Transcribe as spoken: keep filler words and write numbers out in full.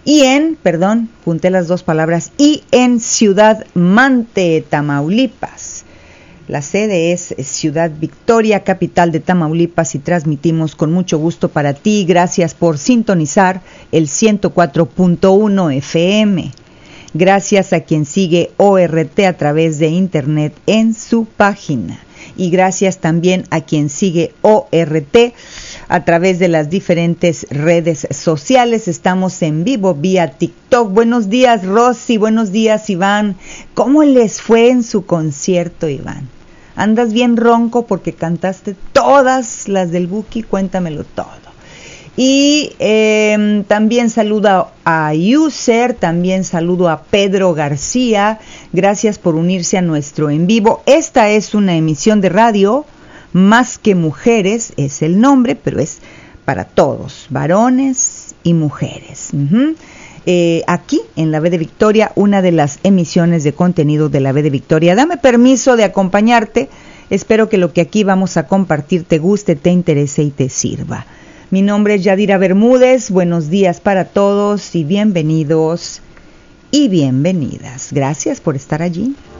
y en, perdón, junté las dos palabras, y en Ciudad Mante, Tamaulipas. La sede es Ciudad Victoria, capital de Tamaulipas, y transmitimos con mucho gusto para ti. Gracias por sintonizar el ciento cuatro punto uno F M. Gracias a quien sigue O R T a través de internet en su página. Y gracias también a quien sigue O R T a través de las diferentes redes sociales. Estamos en vivo vía TikTok. Buenos días, Rosy. Buenos días, Iván. ¿Cómo les fue en su concierto, Iván? ¿Andas bien ronco porque cantaste todas las del Buki? Cuéntamelo todo. Y eh, también saludo a User, también saludo a Pedro García. Gracias por unirse a nuestro en vivo. Esta es una emisión de radio, Más que Mujeres es el nombre, pero es para todos, varones y mujeres. Uh-huh. Eh, aquí en la B de Victoria, una de las emisiones de contenido de la B de Victoria. Dame permiso de acompañarte. Espero que lo que aquí vamos a compartir te guste, te interese y te sirva. Mi nombre es Yadira Bermúdez. Buenos días para todos y bienvenidos y bienvenidas. Gracias por estar allí.